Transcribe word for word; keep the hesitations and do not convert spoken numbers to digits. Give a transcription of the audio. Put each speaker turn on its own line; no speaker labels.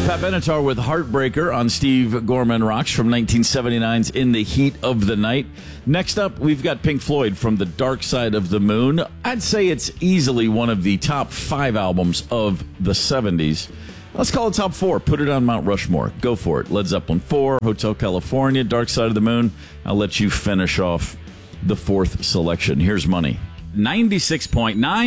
Pat Benatar with Heartbreaker on Steve Gorman Rocks from nineteen seventy-nine's In the Heat of the Night. Next up, we've got Pink Floyd from The Dark Side of the Moon. I'd say it's easily one of the top five albums of the seventies. Let's call it top four. Put it on Mount Rushmore. Go for it. Led Zeppelin four, Hotel California, Dark Side of the Moon. I'll let you finish off the fourth selection. Here's money. ninety-six point nine